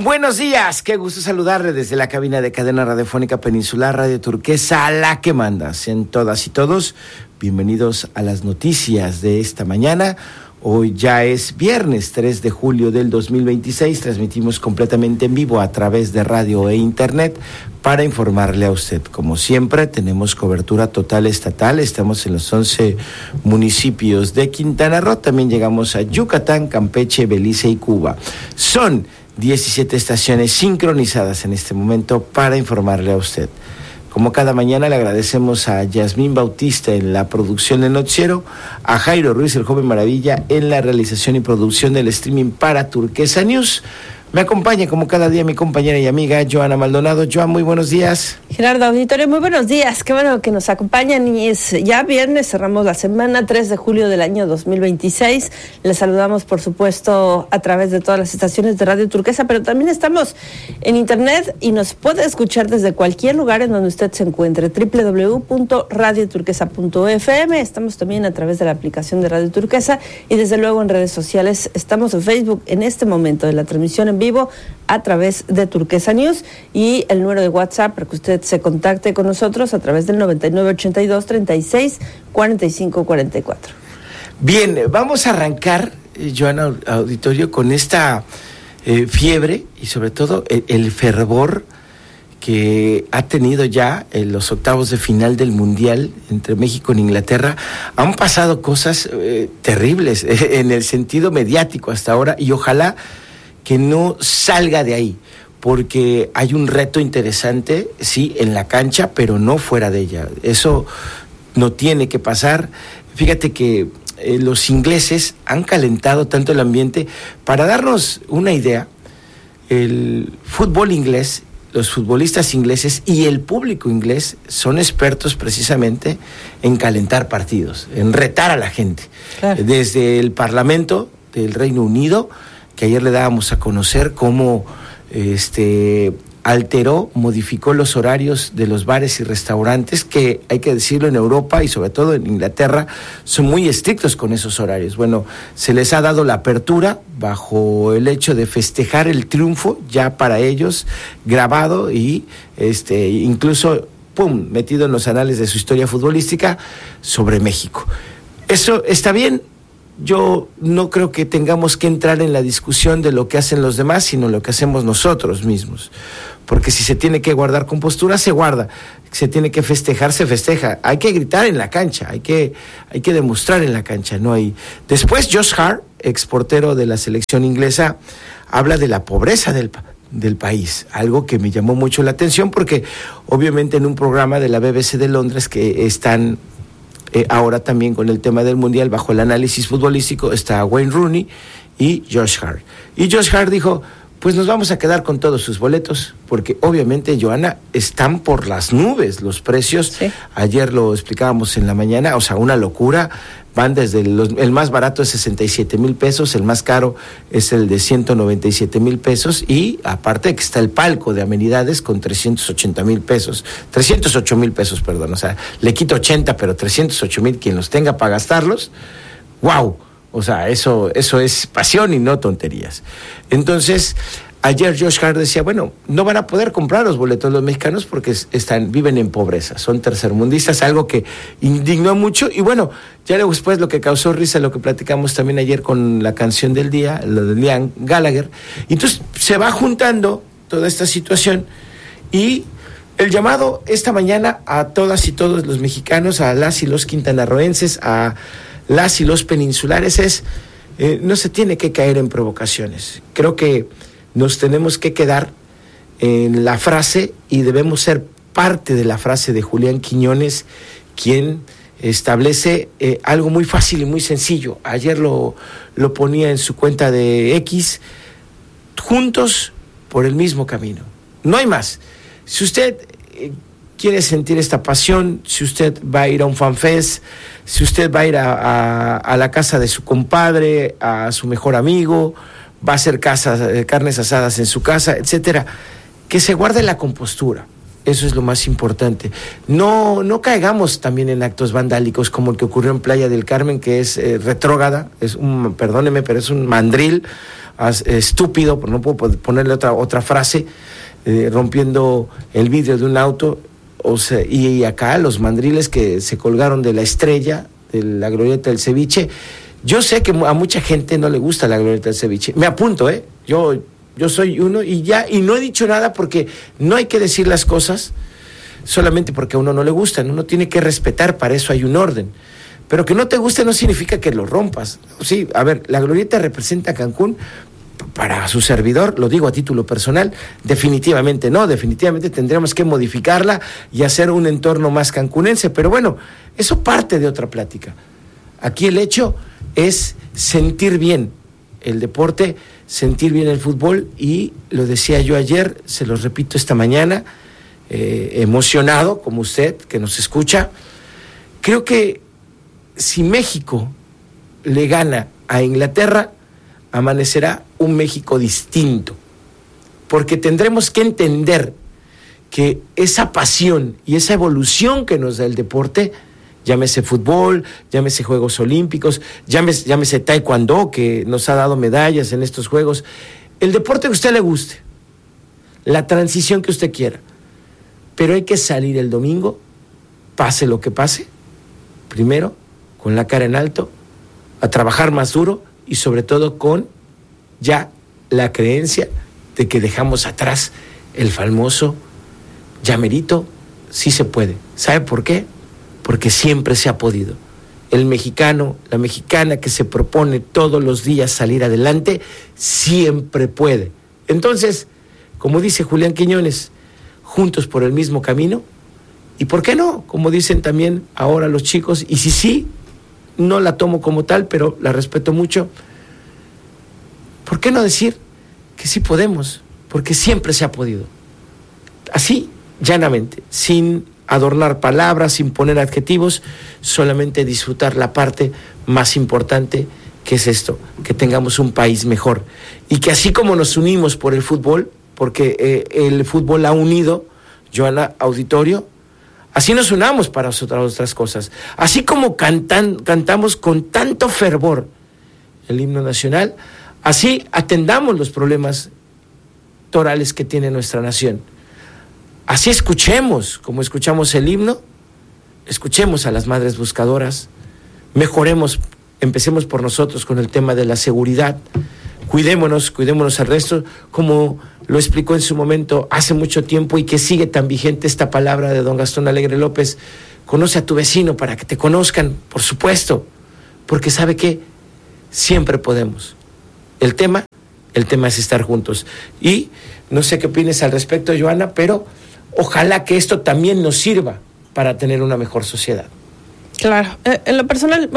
Buenos días, qué gusto saludarle desde la cabina de Cadena Radiofónica Peninsular Radio Turquesa, la que manda. Sean todas y todos bienvenidos a las noticias de esta mañana. Hoy ya es viernes 3 de julio del 2026, transmitimos completamente en vivo a través de radio e internet para informarle a usted. Como siempre, tenemos cobertura total estatal, estamos en los 11 municipios de Quintana Roo, también llegamos a Yucatán, Campeche, Belice y Cuba. Son 17 estaciones sincronizadas en este momento para informarle a usted. Como cada mañana le agradecemos a Yasmín Bautista en la producción del noticiero, a Jairo Ruiz, el joven maravilla, en la realización y producción del streaming para Turquesa News. Me acompaña como cada día mi compañera y amiga Joana Maldonado. Joan, muy buenos días. Gerardo Auditorio, muy buenos días. Qué bueno que nos acompañan y es ya viernes, cerramos la semana, 3 de julio del año 2026. Les saludamos, por supuesto, a través de todas las estaciones de Radio Turquesa, pero también estamos en internet y nos puede escuchar desde cualquier lugar en donde usted se encuentre, www.radioturquesa.fm. Estamos también a través de la aplicación de Radio Turquesa y desde luego en redes sociales. Estamos en Facebook en este momento de la transmisión en vivo a través de Turquesa News y el número de WhatsApp para que usted se contacte con nosotros a través del 9982-36-4544. Bien, vamos a arrancar, Joana Auditorio, con esta fiebre y sobre todo el fervor que ha tenido ya en los octavos de final del Mundial entre México e Inglaterra. Han pasado cosas terribles en el sentido mediático hasta ahora y ojalá que no salga de ahí, porque hay un reto interesante, sí, en la cancha, pero no fuera de ella. Eso no tiene que pasar. Fíjate que los ingleses han calentado tanto el ambiente. Para darnos una idea, el fútbol inglés, los futbolistas ingleses y el público inglés son expertos precisamente en calentar partidos, en retar a la gente. Claro. Desde el Parlamento del Reino Unido, que ayer le dábamos a conocer cómo alteró, modificó los horarios de los bares y restaurantes, que hay que decirlo, en Europa y sobre todo en Inglaterra son muy estrictos con esos horarios. Bueno, se les ha dado la apertura bajo el hecho de festejar el triunfo ya para ellos, grabado y incluso metido en los anales de su historia futbolística sobre México. Eso está bien. Yo no creo que tengamos que entrar en la discusión de lo que hacen los demás, sino lo que hacemos nosotros mismos. Porque si se tiene que guardar compostura, se guarda. Se tiene que festejar, se festeja. Hay que gritar en la cancha, hay que demostrar en la cancha. No hay. Después, Josh Hart, exportero de la selección inglesa, habla de la pobreza del país, algo que me llamó mucho la atención porque obviamente en un programa de la BBC de Londres que están ahora también con el tema del Mundial, bajo el análisis futbolístico, está Wayne Rooney y Josh Hart. Y Josh Hart dijo, pues nos vamos a quedar con todos sus boletos, porque obviamente, Joana, están por las nubes los precios. Sí. Ayer lo explicábamos en la mañana, o sea, una locura. Van desde el más barato es 67,000 pesos, el más caro es el de 197,000 pesos, y aparte que está el palco de amenidades con 308,000 pesos, perdón, o sea, le quito 80, pero 308,000, quien los tenga para gastarlos, ¡wow! O sea, eso es pasión y no tonterías. Entonces, ayer Josh Hart decía, bueno, no van a poder comprar los boletos los mexicanos porque viven en pobreza, son tercermundistas, algo que indignó mucho. Y bueno, ya después lo que causó risa, lo que platicamos también ayer con la canción del día, lo de Liam Gallagher. Y entonces se va juntando toda esta situación y el llamado esta mañana a todas y todos los mexicanos, a las y los quintanarroenses, a las y los peninsulares es, no se tiene que caer en provocaciones. Creo que nos tenemos que quedar en la frase y debemos ser parte de la frase de Julián Quiñones, quien establece algo muy fácil y muy sencillo. Ayer lo ponía en su cuenta de X, juntos por el mismo camino. No hay más. Si usted quiere sentir esta pasión, si usted va a ir a un fanfest, si usted va a ir a la casa de su compadre, a su mejor amigo, va a hacer carnes asadas en su casa, etcétera, que se guarde la compostura. Eso es lo más importante. No caigamos también en actos vandálicos como el que ocurrió en Playa del Carmen, que es retrógrada, perdóneme, pero es un mandril estúpido, no puedo ponerle otra frase, rompiendo el vidrio de un auto. O sea, y acá los mandriles que se colgaron de la estrella, de la glorieta del ceviche. Yo sé que a mucha gente no le gusta la glorieta del ceviche. Me apunto, Yo soy uno y no he dicho nada porque no hay que decir las cosas solamente porque a uno no le gustan. Uno tiene que respetar, para eso hay un orden. Pero que no te guste no significa que lo rompas. Sí, a ver, la glorieta representa a Cancún. Para su servidor, lo digo a título personal, definitivamente no, definitivamente tendríamos que modificarla y hacer un entorno más cancunense, pero bueno, eso parte de otra plática. Aquí el hecho es sentir bien el deporte, sentir bien el fútbol, y lo decía yo ayer, se lo repito esta mañana, emocionado como usted que nos escucha. Creo que si México le gana a Inglaterra, amanecerá un México distinto, porque tendremos que entender que esa pasión y esa evolución que nos da el deporte, llámese fútbol, llámese Juegos Olímpicos, llámese taekwondo, que nos ha dado medallas en estos Juegos, el deporte que a usted le guste, la transición que usted quiera, pero hay que salir el domingo, pase lo que pase, primero, con la cara en alto, a trabajar más duro, y sobre todo con ya la creencia de que dejamos atrás el famoso ya merito, sí se puede. ¿Sabe por qué? Porque siempre se ha podido. El mexicano, la mexicana que se propone todos los días salir adelante, siempre puede. Entonces, como dice Julián Quiñones, juntos por el mismo camino, y ¿por qué no? Como dicen también ahora los chicos, y si sí, no la tomo como tal, pero la respeto mucho. ¿Por qué no decir que sí podemos? Porque siempre se ha podido. Así, llanamente, sin adornar palabras, sin poner adjetivos, solamente disfrutar la parte más importante, que es esto, que tengamos un país mejor. Y que así como nos unimos por el fútbol, porque el fútbol ha unido, Joana, auditorio, así nos unamos para otras cosas. Así como cantamos con tanto fervor el himno nacional, así atendamos los problemas torales que tiene nuestra nación. Así escuchemos, como escuchamos el himno, escuchemos a las madres buscadoras, mejoremos, empecemos por nosotros con el tema de la seguridad, cuidémonos al resto, como lo explicó en su momento hace mucho tiempo y que sigue tan vigente esta palabra de don Gastón Alegre López: conoce a tu vecino para que te conozcan, por supuesto, porque sabe que siempre podemos. El tema es estar juntos. Y no sé qué opines al respecto, Joana, pero ojalá que esto también nos sirva para tener una mejor sociedad. Claro, en lo personal,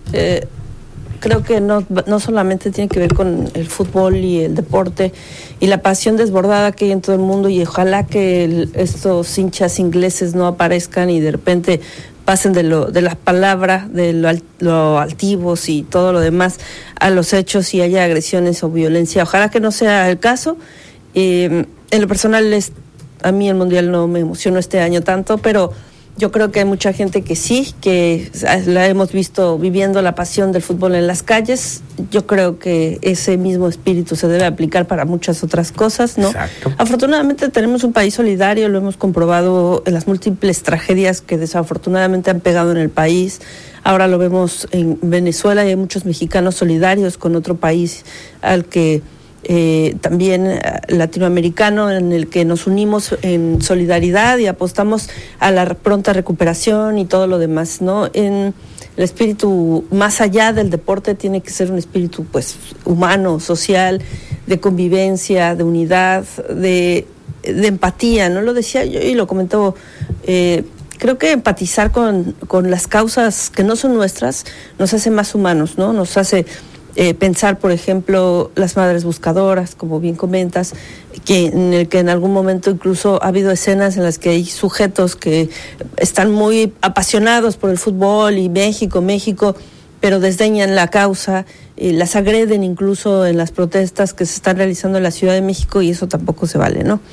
creo que no solamente tiene que ver con el fútbol y el deporte y la pasión desbordada que hay en todo el mundo, y ojalá que estos hinchas ingleses no aparezcan y de repente pasen de la palabra, de lo altivos y todo lo demás, a los hechos y haya agresiones o violencia. Ojalá que no sea el caso. En lo personal, a mí el Mundial no me emocionó este año tanto, pero yo creo que hay mucha gente que sí, que la hemos visto viviendo la pasión del fútbol en las calles. Yo creo que ese mismo espíritu se debe aplicar para muchas otras cosas, ¿no? Exacto. Afortunadamente tenemos un país solidario, lo hemos comprobado en las múltiples tragedias que desafortunadamente han pegado en el país. Ahora lo vemos en Venezuela y hay muchos mexicanos solidarios con otro país al que también latinoamericano, en el que nos unimos en solidaridad y apostamos a la pronta recuperación y todo lo demás, ¿no? En el espíritu más allá del deporte tiene que ser un espíritu pues humano, social, de convivencia, de unidad, de empatía, ¿no? Lo decía yo y lo comentó. Creo que empatizar con las causas que no son nuestras nos hace más humanos, ¿no? Nos hace pensar, por ejemplo, las madres buscadoras, como bien comentas, en el que en algún momento incluso ha habido escenas en las que hay sujetos que están muy apasionados por el fútbol y México, pero desdeñan la causa, las agreden incluso en las protestas que se están realizando en la Ciudad de México, y eso tampoco se vale, ¿no?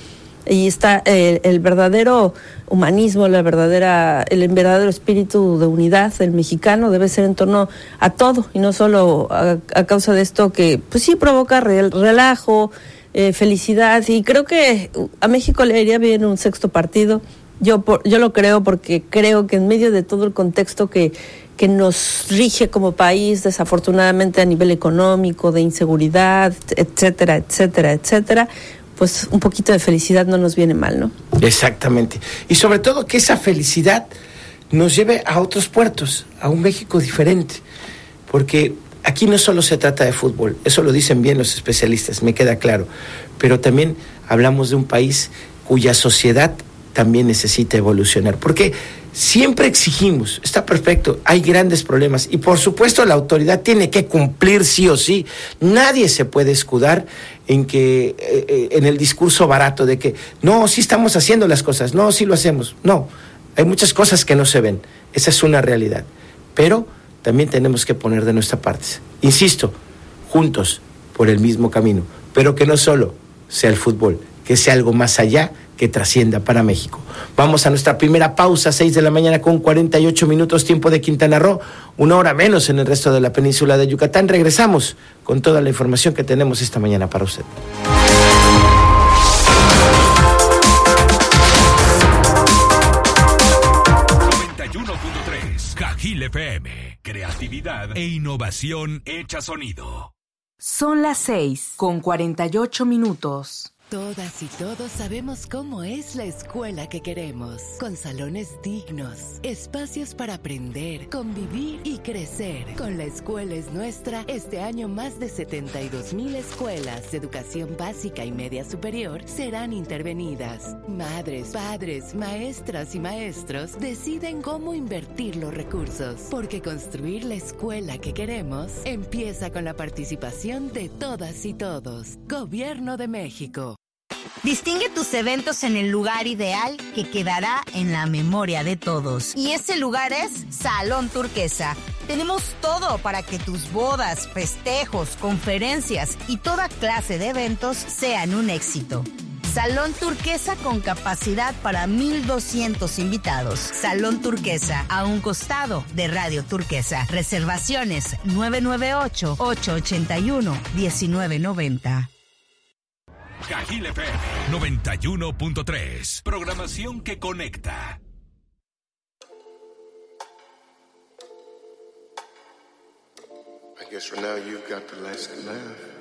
Y está el verdadero humanismo, el verdadero espíritu de unidad del mexicano debe ser en torno a todo, y no solo a causa de esto que pues sí provoca relajo, felicidad, y creo que a México le iría bien un sexto partido. Yo lo creo, porque creo que en medio de todo el contexto que nos rige como país, desafortunadamente a nivel económico, de inseguridad, etcétera, etcétera, etcétera, pues un poquito de felicidad no nos viene mal, ¿no? Exactamente. Y sobre todo que esa felicidad nos lleve a otros puertos, a un México diferente, porque aquí no solo se trata de fútbol, eso lo dicen bien los especialistas, me queda claro, pero también hablamos de un país cuya sociedad también necesita evolucionar, porque siempre exigimos, está perfecto, hay grandes problemas, y por supuesto la autoridad tiene que cumplir sí o sí. Nadie se puede escudar en en el discurso barato de que no, sí estamos haciendo las cosas, no, sí lo hacemos. No, hay muchas cosas que no se ven, esa es una realidad, pero también tenemos que poner de nuestra parte, insisto, juntos por el mismo camino, pero que no solo sea el fútbol, que sea algo más allá, que trascienda para México. Vamos a nuestra primera pausa, 6:48 a.m, tiempo de Quintana Roo, 1 hora menos en el resto de la península de Yucatán. Regresamos con toda la información que tenemos esta mañana para usted. Cajil FM, creatividad e innovación hecha sonido. Son las 6:48. Todas y todos sabemos cómo es la escuela que queremos, con salones dignos, espacios para aprender, convivir y crecer. Con La Escuela es Nuestra, este año más de 72,000 escuelas de educación básica y media superior serán intervenidas. Madres, padres, maestras y maestros deciden cómo invertir los recursos, porque construir la escuela que queremos empieza con la participación de todas y todos. Gobierno de México. Distingue tus eventos en el lugar ideal que quedará en la memoria de todos. Y ese lugar es Salón Turquesa. Tenemos todo para que tus bodas, festejos, conferencias y toda clase de eventos sean un éxito. Salón Turquesa con capacidad para 1,200 invitados. Salón Turquesa, a un costado de Radio Turquesa. Reservaciones 998-881-1990. Cajil FM 91.3. Programación que conecta. I guess for now you've got the last laugh.